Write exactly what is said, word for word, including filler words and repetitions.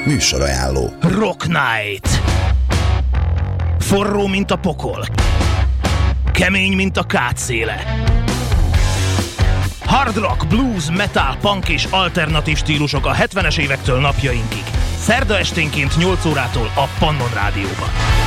Műsorajánló. Rock Night. Forró, mint a pokol. Kemény, mint a kátszéle. Hard rock, blues, metal, punk és alternatív stílusok a hetvenes évektől napjainkig. Szerda esténként nyolc órától a Pannon Rádióban.